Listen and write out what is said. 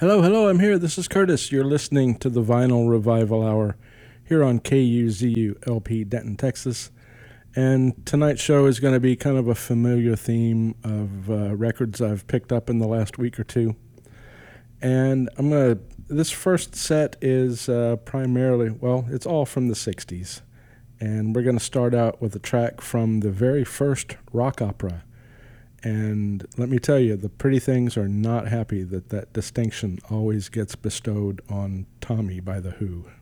Hello, I'm here. This is Curtis. You're listening to the Vinyl Revival Hour here on KUZU LP Denton, Texas. And tonight's show is going to be kind of a familiar theme of records I've picked up in the last week or two. And this first set is primarily, it's all from the 60s. And we're going to start out with a track from the very first rock opera. And let me tell you, the Pretty Things are not happy that distinction always gets bestowed on Tommy by The Who.